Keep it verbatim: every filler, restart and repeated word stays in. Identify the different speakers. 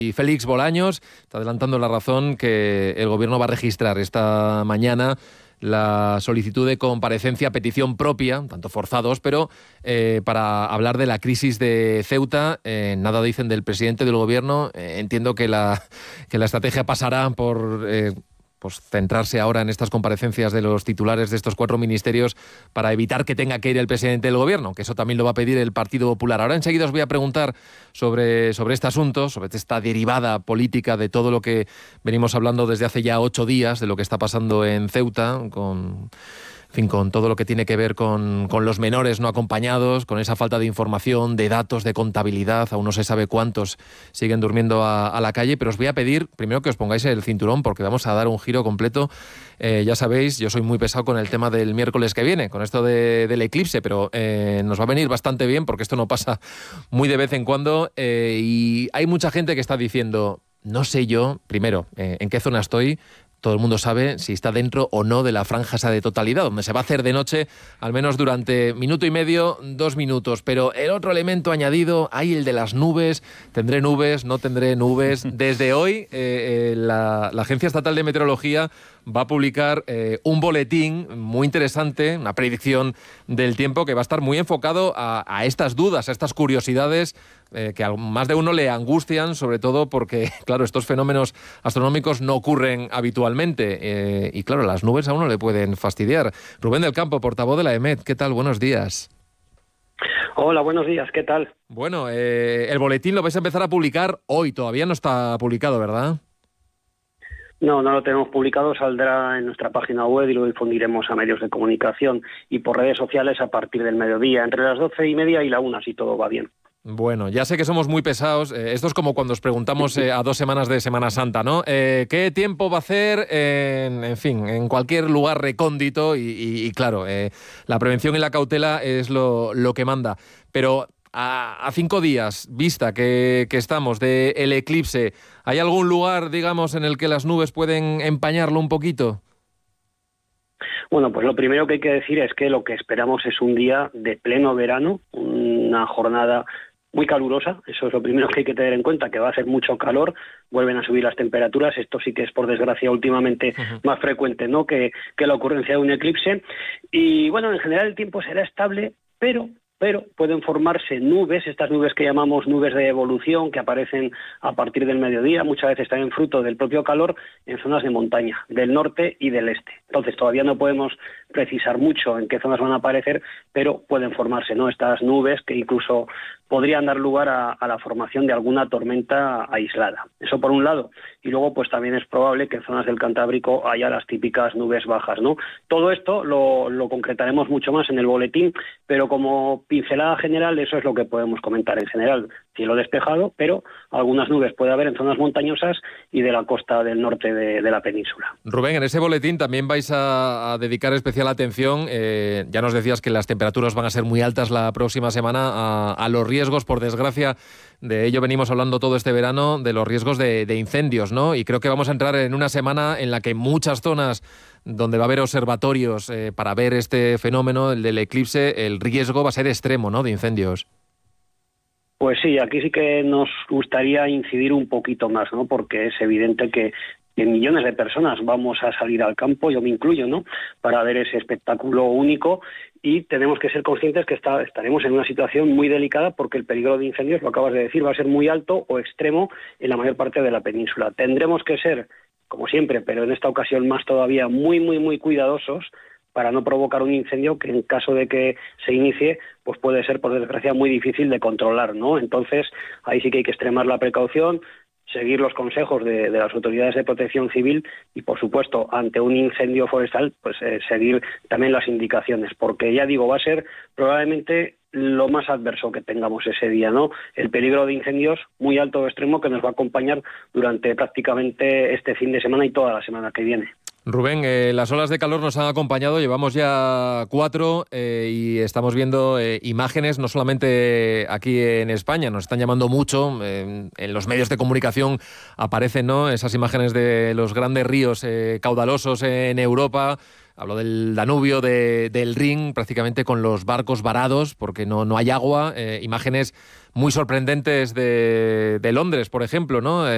Speaker 1: Y Félix Bolaños está adelantando La Razón que el Gobierno va a registrar esta mañana la solicitud de comparecencia a petición propia, tanto forzados, pero eh, para hablar de la crisis de Ceuta. Eh, nada dicen del presidente del Gobierno. Eh, entiendo que la, que la estrategia pasará por... Eh, pues centrarse ahora en estas comparecencias de los titulares de estos cuatro ministerios para evitar que tenga que ir el presidente del Gobierno, que eso también lo va a pedir el Partido Popular. Ahora enseguida os voy a preguntar sobre, sobre este asunto, sobre esta derivada política de todo lo que venimos hablando desde hace ya ocho días, de lo que está pasando en Ceuta, con... En fin, con todo lo que tiene que ver con, con los menores no acompañados, con esa falta de información, de datos, de contabilidad. Aún no se sabe cuántos siguen durmiendo a, a la calle, pero os voy a pedir primero que os pongáis el cinturón porque vamos a dar un giro completo. Eh, ya sabéis, yo soy muy pesado con el tema del miércoles que viene, con esto de, del eclipse, pero eh, nos va a venir bastante bien porque esto no pasa muy de vez en cuando. Eh, y hay mucha gente que está diciendo, no sé yo, primero, eh, en qué zona estoy. Todo el mundo sabe si está dentro o no de la franja esa de totalidad, donde se va a hacer de noche, al menos durante minuto y medio, dos minutos. Pero el otro elemento añadido, hay el de las nubes. ¿Tendré nubes? ¿No tendré nubes? Desde hoy, eh, eh, la, la Agencia Estatal de Meteorología va a publicar eh, un boletín muy interesante, una predicción del tiempo que va a estar muy enfocado a, a estas dudas, a estas curiosidades eh, que a más de uno le angustian, sobre todo porque, claro, estos fenómenos astronómicos no ocurren habitualmente eh, y, claro, las nubes a uno le pueden fastidiar. Rubén del Campo, portavoz de la EMET, ¿qué tal? Buenos días.
Speaker 2: Hola, buenos días, ¿qué tal?
Speaker 1: Bueno, eh, el boletín lo vais a empezar a publicar hoy, todavía no está publicado, ¿verdad?
Speaker 2: No, no lo tenemos publicado, saldrá en nuestra página web y lo difundiremos a medios de comunicación y por redes sociales a partir del mediodía, entre las doce y media y la una, si todo va bien.
Speaker 1: Bueno, ya sé que somos muy pesados. Eh, esto es como cuando os preguntamos eh, a dos semanas de Semana Santa, ¿no? Eh, ¿Qué tiempo va a hacer en, en fin, en cualquier lugar recóndito? Y, y, y claro, eh, la prevención y la cautela es lo, lo que manda. Pero a, a cinco días, vista que, que estamos del eclipse, ¿hay algún lugar, digamos, en el que las nubes pueden empañarlo un poquito?
Speaker 2: Bueno, pues lo primero que hay que decir es que lo que esperamos es un día de pleno verano, una jornada muy calurosa. Eso es lo primero que hay que tener en cuenta, que va a hacer mucho calor, vuelven a subir las temperaturas. Esto sí que es, por desgracia, últimamente uh-huh. más frecuente, ¿no?, que, que la ocurrencia de un eclipse. Y bueno, en general el tiempo será estable, pero... pero pueden formarse nubes, estas nubes que llamamos nubes de evolución, que aparecen a partir del mediodía, muchas veces también fruto del propio calor, en zonas de montaña, del norte y del este. Entonces todavía no podemos precisar mucho en qué zonas van a aparecer, pero pueden formarse, ¿no?, estas nubes que incluso podrían dar lugar a, a la formación de alguna tormenta aislada. Eso por un lado. Y luego pues también es probable que en zonas del Cantábrico haya las típicas nubes bajas, ¿no? Todo esto lo, lo concretaremos mucho más en el boletín, pero como pincelada general eso es lo que podemos comentar en general. Cielo despejado, pero algunas nubes puede haber en zonas montañosas y de la costa del norte de, de la península.
Speaker 1: Rubén, en ese boletín también vais a, a dedicar especial atención, eh, ya nos decías que las temperaturas van a ser muy altas la próxima semana, a, a los riesgos, por desgracia, de ello venimos hablando todo este verano, de los riesgos de, de incendios, ¿no? Y creo que vamos a entrar en una semana en la que muchas zonas donde va a haber observatorios eh, para ver este fenómeno, el del eclipse, el riesgo va a ser extremo, ¿no?, de incendios.
Speaker 2: Pues sí, aquí sí que nos gustaría incidir un poquito más, ¿no?, porque es evidente que que millones de personas vamos a salir al campo, yo me incluyo, ¿no?, para ver ese espectáculo único, y tenemos que ser conscientes que está, estaremos en una situación muy delicada porque el peligro de incendios, lo acabas de decir, va a ser muy alto o extremo en la mayor parte de la península. Tendremos que ser, como siempre, pero en esta ocasión más todavía, muy, muy, muy cuidadosos para no provocar un incendio que en caso de que se inicie, pues puede ser, por desgracia, muy difícil de controlar, ¿no? Entonces, ahí sí que hay que extremar la precaución, seguir los consejos de, de las autoridades de protección civil y, por supuesto, ante un incendio forestal, pues eh, seguir también las indicaciones, porque ya digo, va a ser probablemente lo más adverso que tengamos ese día, ¿no? El peligro de incendios muy alto o extremo que nos va a acompañar durante prácticamente este fin de semana y toda la semana que viene.
Speaker 1: Rubén, eh, las olas de calor nos han acompañado, llevamos ya cuatro eh, y estamos viendo eh, imágenes, no solamente aquí en España, nos están llamando mucho, eh, en los medios de comunicación aparecen, ¿no?, esas imágenes de los grandes ríos eh, caudalosos en Europa. Hablo del Danubio, de, del Rin, prácticamente con los barcos varados porque no, no hay agua. Eh, imágenes muy sorprendentes de, de Londres, por ejemplo, ¿no? Eh,